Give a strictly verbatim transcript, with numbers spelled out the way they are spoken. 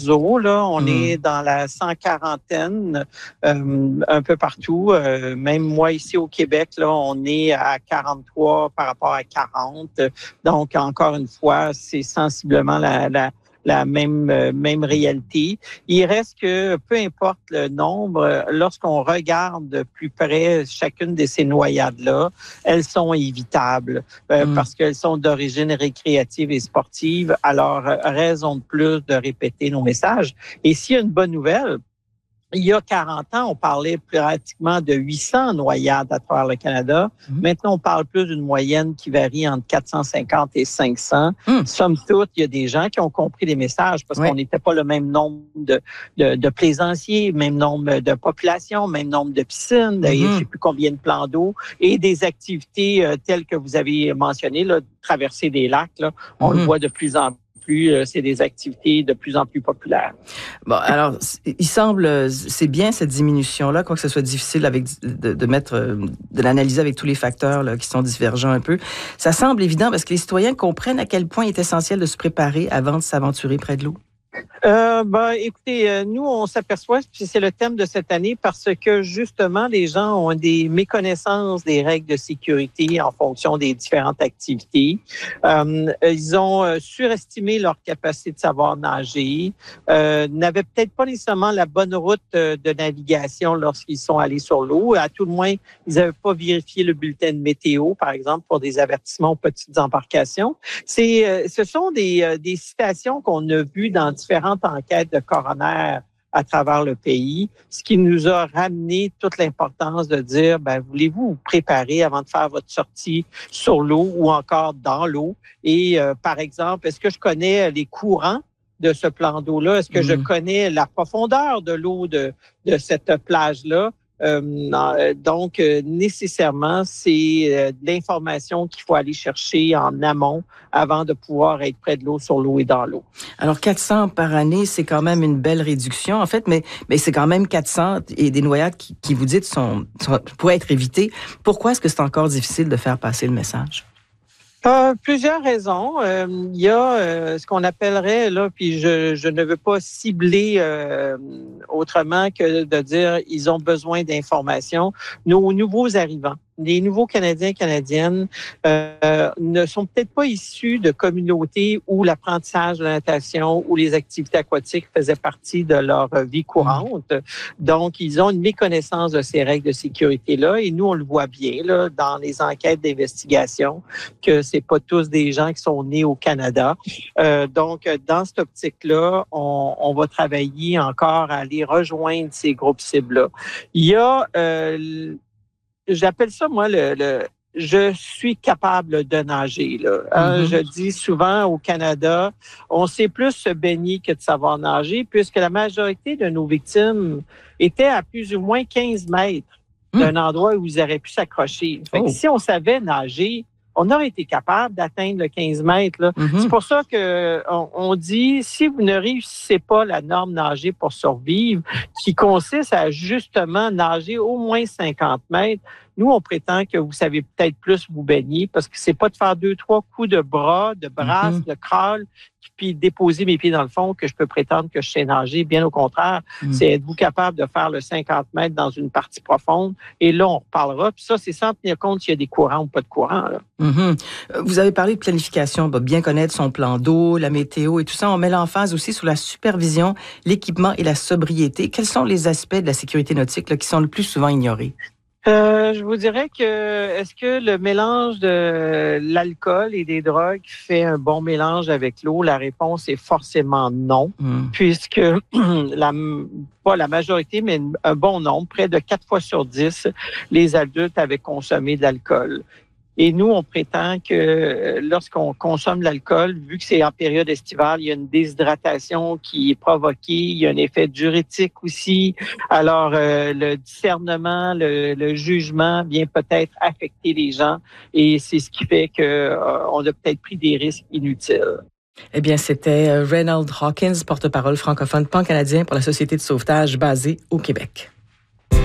eaux. Là. On Mmh. est dans la cent quarantaine euh, un peu partout. Euh, même moi, ici au Québec, là, on est à quarante-trois par rapport à quarante. Donc, encore une fois, c'est sensiblement la, la, la même, euh, même réalité. Il reste que, peu importe le nombre, lorsqu'on regarde de plus près chacune de ces noyades-là, elles sont évitables euh, Mm. parce qu'elles sont d'origine récréative et sportive. Alors, raison de plus de répéter nos messages. Et s'il y a une bonne nouvelle, il y a quarante ans, on parlait pratiquement de huit cents noyades à travers le Canada. Mmh. Maintenant, on parle plus d'une moyenne qui varie entre quatre cent cinquante et cinq cents. Mmh. Somme toute, il y a des gens qui ont compris les messages parce Oui. qu'on n'était pas le même nombre de, de, de plaisanciers, même nombre de populations, même nombre de piscines, et je ne sais plus combien de plans d'eau et des activités euh, telles que vous avez mentionnées, là, traverser des lacs. Là, on Mmh. le voit de plus en plus. Plus, c'est des activités de plus en plus populaires. Bon, alors, il semble, c'est bien cette diminution-là, quoique ce soit difficile avec, de, de mettre, de l'analyser avec tous les facteurs là, qui sont divergents un peu. Ça semble évident parce que les citoyens comprennent à quel point il est essentiel de se préparer avant de s'aventurer près de l'eau. Euh, ben, écoutez, euh, nous, on s'aperçoit, puis c'est le thème de cette année, parce que justement, les gens ont des méconnaissances des règles de sécurité en fonction des différentes activités. Euh, ils ont euh, surestimé leur capacité de savoir nager, euh, n'avaient peut-être pas nécessairement la bonne route euh, de navigation lorsqu'ils sont allés sur l'eau. À tout le moins, ils n'avaient pas vérifié le bulletin de météo, par exemple, pour des avertissements aux petites embarcations. C'est, euh, ce sont des, euh, des citations qu'on a vues dans différentes enquêtes de coroner à travers le pays, ce qui nous a ramené toute l'importance de dire, ben, voulez-vous vous préparer avant de faire votre sortie sur l'eau ou encore dans l'eau? Et euh, par exemple, est-ce que je connais les courants de ce plan d'eau-là? Est-ce que mmh. je connais la profondeur de l'eau de, de cette plage-là? Euh, donc, euh, nécessairement, c'est euh, de l'information qu'il faut aller chercher en amont avant de pouvoir être près de l'eau, sur l'eau et dans l'eau. Alors, quatre cents par année, c'est quand même une belle réduction, en fait, mais, mais c'est quand même quatre cents et des noyades qui, qui vous dites, sont, sont, pourraient être évitées. Pourquoi est-ce que c'est encore difficile de faire passer le message? Euh, plusieurs raisons. Euh, il y a euh, ce qu'on appellerait, là, puis je, je ne veux pas cibler euh, autrement que de dire ils ont besoin d'informations. Nos nouveaux arrivants, les nouveaux Canadiens et Canadiennes euh, ne sont peut-être pas issus de communautés où l'apprentissage de la natation ou les activités aquatiques faisaient partie de leur vie courante. Donc, ils ont une méconnaissance de ces règles de sécurité-là et nous, on le voit bien là, dans les enquêtes d'investigation que c'est pas tous des gens qui sont nés au Canada. Euh, donc, dans cette optique-là, on, on va travailler encore à aller rejoindre ces groupes cibles-là. Il y a... Euh, J'appelle ça, moi, le, le je suis capable de nager. Là. Hein, mm-hmm. Je dis souvent au Canada, on sait plus se baigner que de savoir nager, puisque la majorité de nos victimes étaient à plus ou moins quinze mètres mm. d'un endroit où ils auraient pu s'accrocher. Fait que oh. si on savait nager, on aurait été capable d'atteindre le quinze mètres. Là. Mm-hmm. C'est pour ça qu'on on dit, si vous ne réussissez pas la norme nager pour survivre, qui consiste à justement nager au moins cinquante mètres, nous, on prétend que vous savez peut-être plus vous baigner parce que c'est pas de faire deux, trois coups de bras, de brasse, mm-hmm. de crawl, puis déposer mes pieds dans le fond que je peux prétendre que je sais nager. Bien au contraire, mm-hmm. c'est êtes-vous capable de faire le cinquante mètres dans une partie profonde? Et là, on reparlera. Puis ça, c'est sans tenir compte s'il y a des courants ou pas de courants. Là. Mm-hmm. Vous avez parlé de planification, bien connaître son plan d'eau, la météo et tout ça. On met l'emphase aussi sur la supervision, l'équipement et la sobriété. Quels sont les aspects de la sécurité nautique là, qui sont le plus souvent ignorés? Euh, je vous dirais que est-ce que le mélange de l'alcool et des drogues fait un bon mélange avec l'eau? La réponse est forcément non, mm. puisque la, pas la majorité, mais un bon nombre, près de quatre fois sur dix, les adultes avaient consommé de l'alcool. Et nous, on prétend que lorsqu'on consomme de l'alcool, vu que c'est en période estivale, il y a une déshydratation qui est provoquée, il y a un effet diurétique aussi. Alors, euh, le discernement, le, le jugement vient peut-être affecter les gens et c'est ce qui fait qu'on euh, a peut-être pris des risques inutiles. Eh bien, c'était Reynald Hawkins, porte-parole francophone pan-canadien pour la Société de sauvetage basée au Québec.